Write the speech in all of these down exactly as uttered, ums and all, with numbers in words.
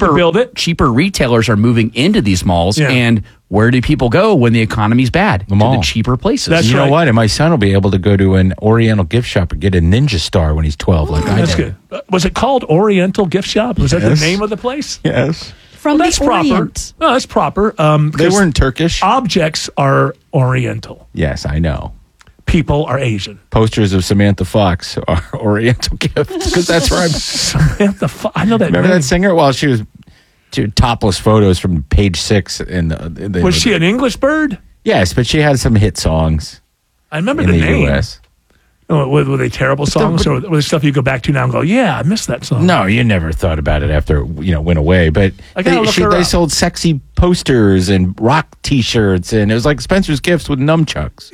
cheaper, build it. cheaper retailers are moving into these malls, Yeah. and where do people go when the economy's bad? The mall. To the cheaper places. That's you know right. what? And my son will be able to go to an Oriental gift shop and get a Ninja Star when he's twelve, like I That's did. good. Uh, Was it called Oriental Gift Shop? Was that Yes. the name of the place? Yes. From Well, that's the proper. Orient. No, that's proper. Um, They 'cause weren't Turkish. Objects are Oriental. Yes, I know. People are Asian. Posters of Samantha Fox are Oriental gifts because that's where I'm. Samantha Fo- I know that Remember name. that singer? Well, she was she had topless photos from Page Six in the. In the Was she an English bird? Yes, but she had some hit songs I remember in the, the, name. U S. Oh, were, were they terrible songs, or were they stuff you go back to now and go, yeah, I missed that song? No, you never thought about it after you know went away. But I gotta they, look she, her they up. sold sexy posters and rock T-shirts, and it was like Spencer's Gifts with nunchucks.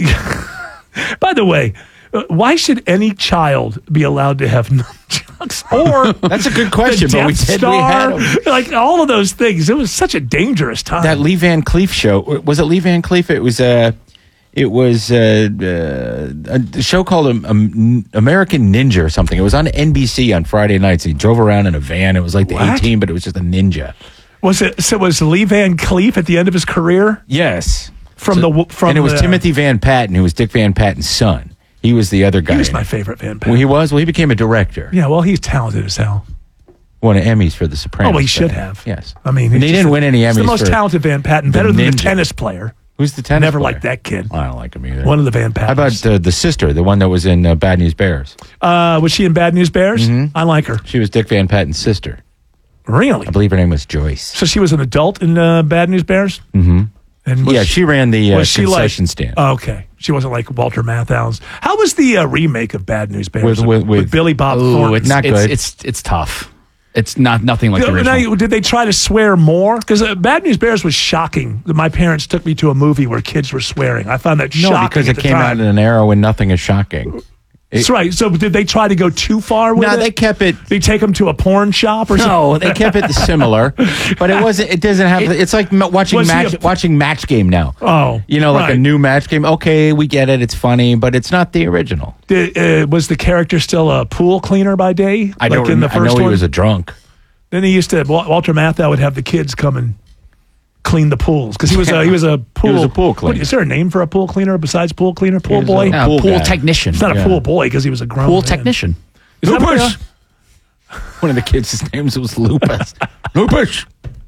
By the way, uh, why should any child be allowed to have nunchucks? Or That's a good question, the but we Death did. We had Star? 'em. Like all of those things. It was such a dangerous time. That Lee Van Cleef show. Was it Lee Van Cleef? It was a. Uh, it was uh, uh, a show called um, um, American Ninja or something. It was on N B C on Friday nights. He drove around in a van. It was like the What? A-Team, but it was just a ninja. was it? So was Lee Van Cleef at the end of his career Yes. from So- the from and it was the, Timothy Van Patten, who was Dick Van Patten's son. He was the other guy. He was in my it. favorite Van Patten. Well, he was. Well, he became a director. Yeah, well, he's talented as hell. Won Emmys for The Sopranos. Oh, well, he should but- have. Yes. I mean, and he's he just didn't a- win any Emmys. He's the most for, talented Van Patten, the better than the Ninja. tennis player. Who's the tennis Never player? liked that kid. I don't like him either. One of the Van How Pattens. about uh, the sister, the one that was in uh, Bad News Bears? Uh, was she in Bad News Bears? Mm-hmm. I like her. She was Dick Van Patten's sister. Really? I believe her name was Joyce. So she was an adult in uh, Bad News Bears? Mm-hmm. And was Yeah, she ran the uh, was she like? concession stand. Oh, okay, she wasn't like Walter Matthau's. How was the uh, remake of Bad News Bears With- with- with- Billy Bob Ooh, Thornton? it's Not it's, good. It's it's tough. It's not nothing like the Now, original. you- did they try to swear more? Because uh, Bad News Bears was shocking. My parents took me to a movie where kids were swearing. I found that No, shocking. because at it the came time. out in an era when nothing is shocking. That's right. So did they try to go too far with No, it? they kept it. They take them to a porn shop or No, something? they kept it similar, but it wasn't. It doesn't have. It's like ma- watching Was he match, a- watching Match Game now. Oh, you know, like a right. new Match Game. Okay, we get it. It's funny, but it's not the original. Did, uh, was the character still a pool cleaner by day? I like don't. in the rem- first I know he one? was a drunk. Then he used to. Wal- Walter Matthau would have the kids come and clean the pools because he was a he was a pool. was a pool What- cleaner. Is there a name for a pool cleaner besides pool cleaner? Pool was a- boy. Yeah, Uh, pool pool guy. technician. It's not a Yeah. pool boy because he was a grown Pool man. technician. Is that what they Lupus. One of the kids' names was Lupus. Lupus.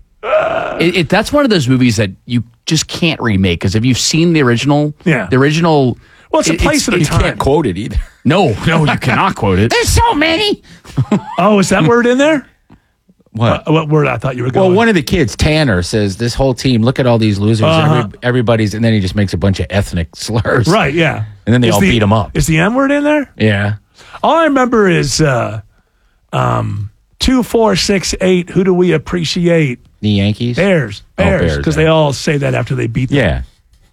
It, it, that's one of those movies that you just can't remake because if you've seen the original, Yeah. the original. Well, it's a it- place at a You time. can't quote it either. No, no, you cannot quote it. There's so many. Oh, is that word in there? What? Uh, what word I thought you were going? Well, one of the kids, Tanner, says this whole team. Look at all these losers. Uh-huh. Every, everybody's, and then he just makes a bunch of ethnic slurs. Right, yeah. And then they Is all the- beat him up. Is the M word in there? Yeah. All I remember is uh, um, two, four, six, eight. Who do we appreciate? The Yankees. Bears, Oh, Bears, Bears, because yeah. they all say that after they beat them. Yeah.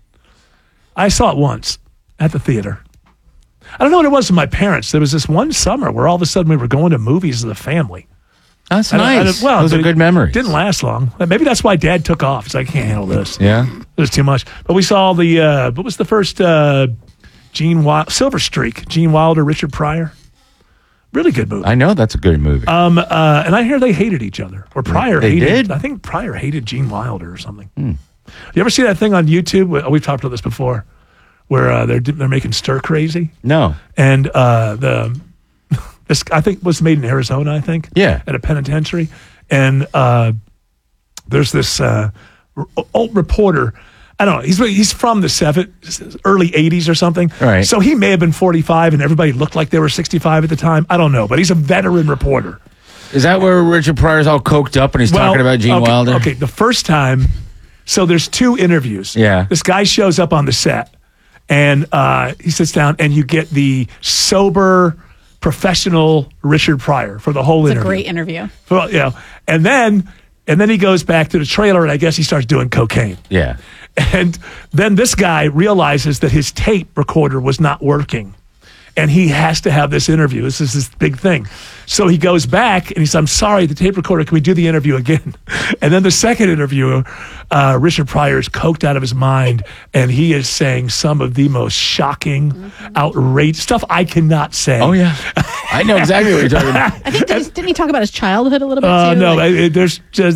I saw it once at the theater. I don't know what it was with my parents. There was this one summer where all of a sudden we were going to movies as a family. That's I don't- I nice. don't- well, Those but are it good memories. Didn't last long. Maybe that's why Dad took off. He's like, I can't handle this. Yeah. It was too much. But we saw the, uh, what was the first uh, Gene Wilder, Silver Streak, Gene Wilder, Richard Pryor. Really good movie. I know that's a good movie. Um, uh, and I hear they hated each other. Or Pryor They hated. did? I think Pryor hated Gene Wilder or something. You ever see that thing on YouTube? Well, we've talked about this before, where uh, they're they're making Stir Crazy, no. and uh, the this I think was made in Arizona. I think, Yeah. at a penitentiary, and uh, there's this uh, r- old reporter. I don't know. He's he's from the seven, early eighties or something. Right. So he may have been forty-five, and everybody looked like they were sixty-five at the time. I don't know, but he's a veteran reporter. Is that where Richard Pryor's all coked up and he's Well, talking about Gene okay, Wilder? Okay, the first time, so there's two interviews. Yeah. This guy shows up on the set, and uh, he sits down, and you get the sober, professional Richard Pryor for the whole It's a interview. great interview. Well, you know, and then and then he goes back to the trailer, and I guess he starts doing cocaine. Yeah. And then this guy realizes that his tape recorder was not working. And he has to have this interview. This is this big thing. So he goes back and he says, I'm sorry, the tape recorder, can we do the interview again? And then the second interview, uh, Richard Pryor is coked out of his mind, and he is saying some of the most shocking, mm-hmm. outrageous stuff I cannot say. Oh, yeah. I know exactly what you're talking about. I think did he, didn't he talk about his childhood a little bit Uh, too? no, Like- I- I- there's just